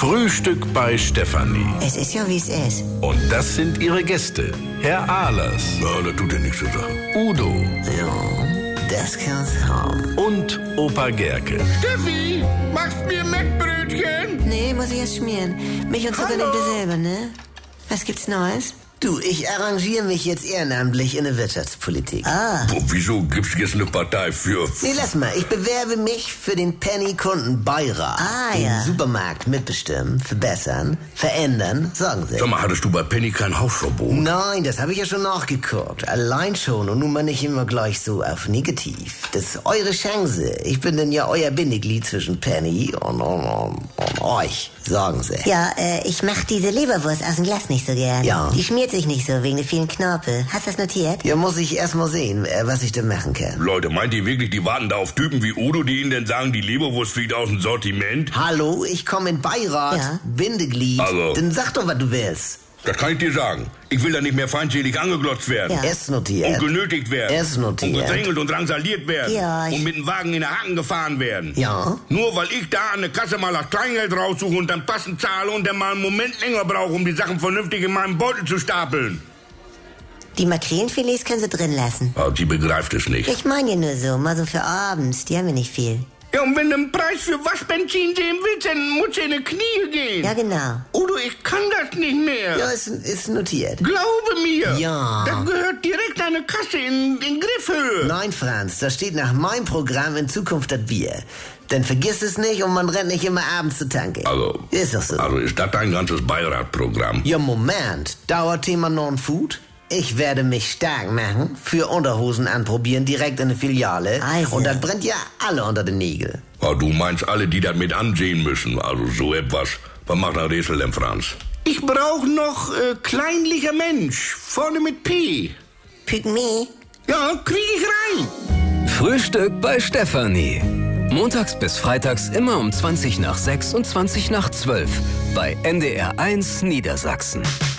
Frühstück bei Stefanie. Es ist ja, wie es ist. Und das sind ihre Gäste. Herr Ahlers. Ja, das tut ja nichts zur Sache. Udo. Ja, das kann's haben. Und Opa Gerke. Steffi, machst mir Mettbrötchen? Nee, muss ich erst schmieren. Milch und Zucker nehmt ihr selber, ne? Was gibt's Neues? Du, ich arrangiere mich jetzt ehrenamtlich in der Wirtschaftspolitik. Boah, wieso gibt's jetzt eine Partei für... Nee, lass mal. Ich bewerbe mich für den Penny-Kundenbeirat. Den ja. Supermarkt mitbestimmen, verbessern, verändern, sagen Sie. Sag mal, hattest du bei Penny kein Hausverbot? Nein, das habe ich ja schon nachgeguckt. Allein schon und nun mal nicht immer gleich so auf negativ. Das ist eure Chance. Ich bin denn ja euer Bindeglied zwischen Penny und euch, sagen Sie. Ja, ich mach diese Leberwurst aus dem Glas nicht so gern. Ja. Die schmiert sich nicht so wegen der vielen Knorpel. Hast du das notiert? Ja, muss ich erst mal sehen, was ich da machen kann. Leute, meint ihr wirklich, die warten da auf Typen wie Udo, die ihnen denn sagen, die Leberwurst fliegt aus dem Sortiment? Hallo, ich komme in Beirat, Ja. Bindeglied. Also. Dann sag doch, was du willst. Das kann ich dir sagen. Ich will da nicht mehr feindselig angeglotzt werden. Ja. Ist notiert. Und genötigt werden. Ist notiert. Und gedrängelt und drangsaliert werden. Ja, Und mit dem Wagen in der Hacken gefahren werden. Ja. Nur weil ich da an der Kasse mal das Kleingeld raussuche und dann passend zahle und dann mal einen Moment länger brauche, um die Sachen vernünftig in meinem Beutel zu stapeln. Die Makrelenfilets können sie drin lassen. Aber die begreift es nicht. Ich meine ja nur so, mal so für abends. Die haben wir nicht viel. Ja, und wenn du einen Preis für Waschbenzin sehen willst, dann musst du in die Knie gehen. Ja, genau. Udo, ich kann das nicht mehr. Ja, ist notiert. Glaube mir. Ja. Das gehört direkt an eine Kasse in Griffhöhe. Nein, Franz, da steht nach meinem Programm in Zukunft das Bier. Dann vergiss es nicht und man rennt nicht immer abends zur Tanke. Also, Ist doch so. Also ist das dein ganzes Beiratprogramm? Ja, Moment. Dauerthema Non-Food? Ich werde mich stark machen, für Unterhosen anprobieren, direkt in der Filiale. Also. Und das brennt ja alle unter den Nägeln. Ja, du meinst alle, die das mit ansehen müssen. Also so etwas. Was macht ein Rätsel denn, Franz? Ich brauche noch kleinlicher Mensch. Vorne mit P. Pygmy. Ja, krieg ich rein. Frühstück bei Stefanie. Montags bis freitags immer um 20 nach 6 und 20 nach 12 bei NDR 1 Niedersachsen.